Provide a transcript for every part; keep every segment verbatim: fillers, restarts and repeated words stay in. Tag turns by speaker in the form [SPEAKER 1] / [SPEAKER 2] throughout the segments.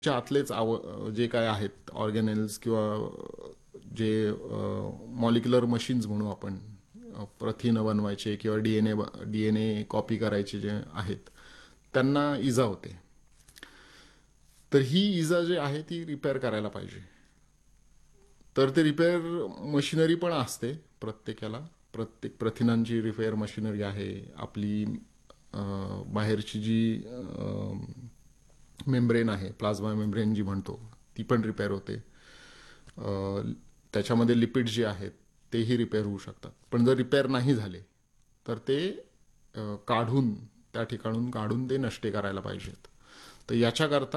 [SPEAKER 1] च्या आतलेच आव जे काय आहेत ऑर्गॅनेल्स किंवा जे मॉलिक्युलर मशीन्स म्हणू आपण, प्रथिनं बनवायचे किंवा डीएनए डीएनए कॉपी करायचे जे आहेत त्यांना इजा होते. तर ही इजा जी आहे ती रिपेअर करायला पाहिजे. तर ते रिपेअर मशिनरी पण असते प्रत्येकाला. प्रत्येक प्रथिनांची रिपेअर मशिनरी आहे. आपली बाहेरची जी मेम्ब्रेन आहे, प्लाझ्मा मेम्ब्रेन जी म्हणतो, ती पण रिपेअर होते. त्याच्यामध्ये लिपिड जे आहेत तेही रिपेअर होऊ शकतात. पण जर रिपेअर नाही झाले तर ते काढून, त्या ठिकाणून काढून ते नष्ट करायला पाहिजेत. तर याच्याकरता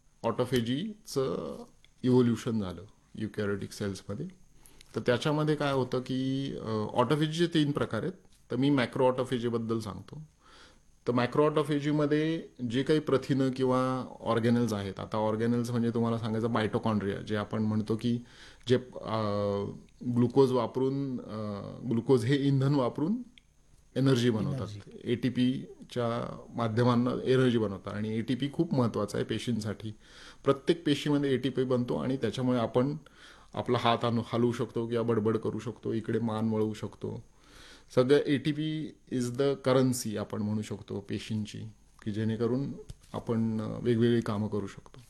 [SPEAKER 1] ऑटोफेजीचं इव्होल्युशन झालं युकॅरियोटिक सेल्समध्ये. तर त्याच्यामध्ये काय होतं की ऑटोफेजीचे तीन प्रकार आहेत. तर मी मॅक्रो ऑटोफेजीबद्दल सांगतो. तर मॅक्रो ऑटोफेजीमध्ये जे काही प्रथिनं किंवा ऑर्गॅनेल्स आहेत, आता ऑर्गॅनेल्स म्हणजे तुम्हाला सांगायचं मायटोकॉन्ड्रिया, जे आपण म्हणतो की जे ग्लुकोज वापरून, ग्लुकोज हे इंधन वापरून एनर्जी बनवतात, एटीपीच्या माध्यमांना एनर्जी बनवतात. आणि एटीपी खूप महत्त्वाचा आहे पेशींसाठी. प्रत्येक पेशीमध्ये एटीपी बनतो आणि त्याच्यामुळे आपण आपला हात हलवू शकतो किंवा बडबड करू शकतो, इकडे मान वळवू शकतो. सगळं एटीपी इज द करन्सी आपण म्हणू शकतो पेशींची, की जेणेकरून आपण वेगवेगळी कामं करू शकतो.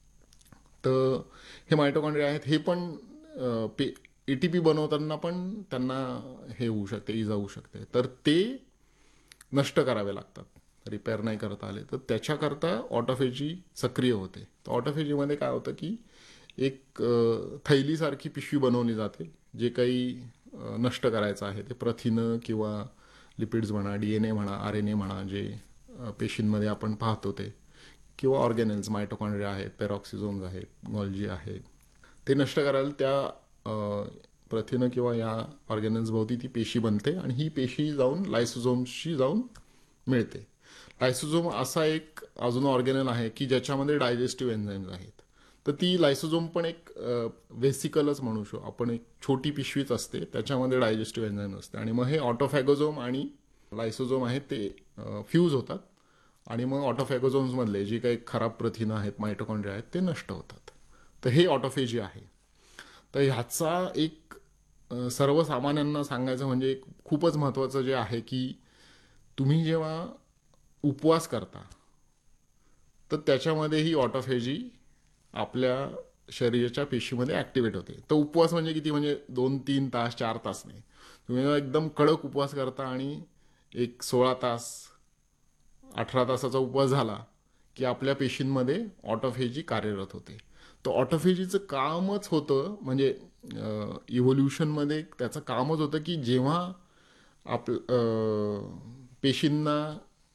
[SPEAKER 1] तर हे मायटोकॉन्ड्रिया आहेत, हे पण पे एटीपी बनवताना पण त्यांना हे होऊ शकते, इजा होऊ शकते. तर ते नष्ट करावे लागतात, रिपेअर नाही करता आले तर. त्याच्याकरता ऑटोफेजी सक्रिय होते. तर ऑटोफेजीमध्ये काय होतं की एक थैलीसारखी पिशवी बनवली जाते. जे काही नष्ट करायचं आहे ते प्रथिनं किंवा लिपिड्स म्हणा, डीएनए म्हणा, आर एन ए म्हणा, जे पेशींमध्ये आपण पाहतो ते, किंवा ऑर्गॅनेल्स, मायटोकॉन्ड्रिया आहेत, पेरॉक्सिझोम्स आहेत, गॉल्जी आहेत, ते नष्ट करायला त्या प्रथिनं किंवा या ऑर्गॅनेल्स भोवती ती पेशी बनते आणि ही पेशी जाऊन लायसोझोम्सशी जाऊन मिळते. लायसोझोम असा एक अजून ऑर्गॅनेल आहे की ज्याच्यामध्ये डायजेस्टिव्ह एन्झाईम्स आहेत. तर ती लायसोझोम पण एक व्हेसिकलच म्हणू शकतो आपण, एक छोटी पिशवीच असते, त्याच्यामध्ये डायजेस्टिव्ह एन्झाईम असते. आणि मग हे ऑटोफॅगोझोम आणि लायसोझोम आहेत ते फ्यूज होतात आणि मग ऑटोफॅगोझोम्समधले जे काही खराब प्रथिनं आहेत, मायटोकॉन्ड्रिया आहेत, ते नष्ट होतात. तर हे ऑटोफेजी आहे. तर ह्याचा एक सर्वसामान्यांना सांगायचं म्हणजे खूपच महत्त्वाचं जे आहे की तुम्ही जेव्हा उपवास करता तर त्याच्यामध्ये ही ऑटोफेजी आपल्या शरीराच्या पेशीमध्ये ॲक्टिवेट होते. तर उपवास म्हणजे किती, म्हणजे दोन तीन तास चार तास नाही. तुम्ही एकदम कडक उपवास करता आणि एक सोळा तास अठरा तासाचा उपवास झाला की आपल्या पेशींमध्ये ऑटोफेजी कार्यरत होते. तर ऑटोफेजीचं कामच होतं, म्हणजे इव्होल्युशनमध्ये त्याचं कामच होतं की जेव्हा आप पेशींना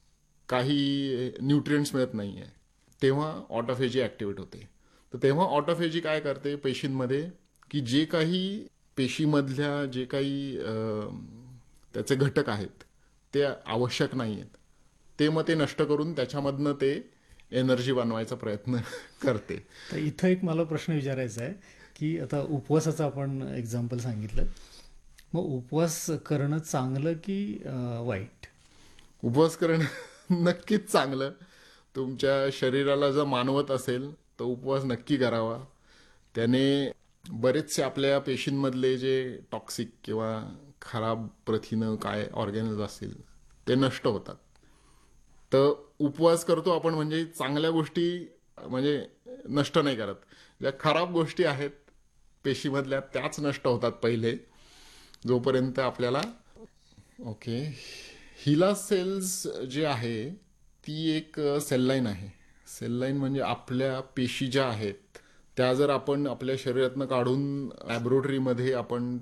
[SPEAKER 1] काही न्यूट्रिएंट्स मिळत नाही आहे तेव्हा ऑटोफेजी ॲक्टिवेट होते. तर तेव्हा ऑटोफेजी काय करते पेशींमध्ये, की जे काही पेशीमधल्या जे काही त्याचे घटक आहेत ते आवश्यक नाही आहेत ते मग ते नष्ट करून त्याच्यामधनं ते एनर्जी बनवायचा प्रयत्न करते.
[SPEAKER 2] तर इथं एक मला प्रश्न विचारायचा आहे की आता उपवासाचं आपण एक्झाम्पल सांगितलं, मग उपवास करणं चांगलं की वाईट?
[SPEAKER 1] उपवास करणं नक्कीच चांगलं. तुमच्या शरीराला जर मानवत असेल तर उपवास नक्की करावा. त्याने बरेचसे आपल्या पेशींमधले जे टॉक्सिक किंवा खराब प्रथिनं काय ऑर्गॅनेल्स असतील ते नष्ट होतात. तर उपवास करतो आपण म्हणजे चांगल्या गोष्टी म्हणजे नष्ट नाही करत. ज्या खराब गोष्टी आहेत पेशीमधल्या त्याच नष्ट होतात पहिले, जोपर्यंत आपल्याला. ओके, हिला सेल्स जे आहे ती एक सेल लाईन आहे. सेल लाईन म्हणजे आपल्या पेशी ज्या आहेत त्या जर आपण आपल्या शरीरातनं काढून लॅबोरेटरीमध्ये आपण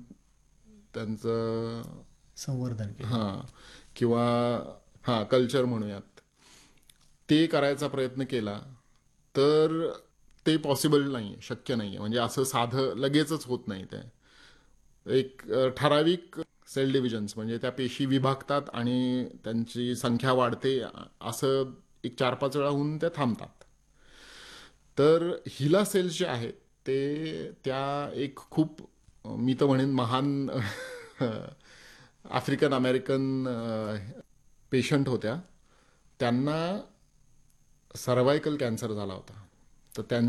[SPEAKER 1] त्यांचं
[SPEAKER 2] संवर्धन केलं,
[SPEAKER 1] हां, किंवा हां कल्चर म्हणूयात, ते करायचा प्रयत्न केला तर ते पॉसिबल नाही आहे, शक्य नाही आहे. म्हणजे असं साधं लगेचच होत नाही. ते एक ठराविक सेल डिव्हिजन्स म्हणजे त्या पेशी विभागतात आणि त्यांची संख्या वाढते, असं एक चार पाच वेळा होऊन त्या थांबतात. तर हिला सेल्स जे आहेत ते त्या एक खूप, मी तर म्हणेन महान आफ्रिकन अमेरिकन पेशंट होत्या. त्यांना सर्वायकल कॅन्सर झाला होता. तर